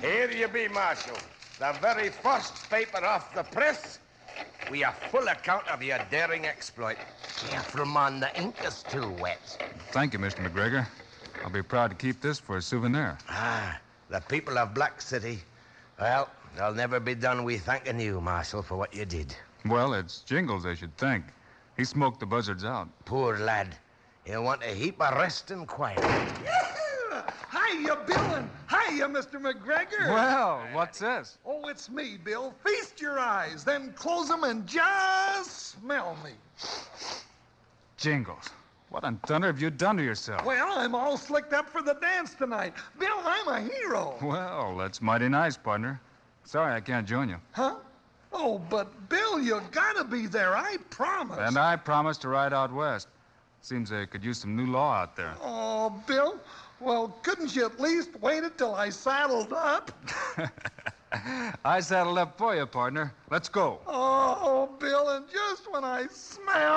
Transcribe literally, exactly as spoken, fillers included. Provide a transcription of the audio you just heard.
Here you be, Marshal. The very first paper off the press. We have full account of your daring exploit. Careful, man. The ink is too wet. Thank you, Mister McGregor. I'll be proud to keep this for a souvenir. Ah, the people of Black City. Well, they'll never be done with thanking you, Marshal, for what you did. Well, it's Jingles they should thank. He smoked the buzzards out. Poor lad. He'll want a heap of rest and quiet. Hiya, Bill, and hiya, Mister McGregor. Well, what's this? Oh, it's me, Bill. Feast your eyes, then close them and just smell me. Jingles. What on thunder have you done to yourself? Well, I'm all slicked up for the dance tonight. Bill, I'm a hero. Well, that's mighty nice, partner. Sorry I can't join you. Huh? Oh, but Bill, you gotta be there. I promise. And I promised to ride out west. Seems they could use some new law out there. Oh, Bill. Well, couldn't you at least wait until I saddled up? I saddled up for you, partner. Let's go. Oh, Bill, and just when I smell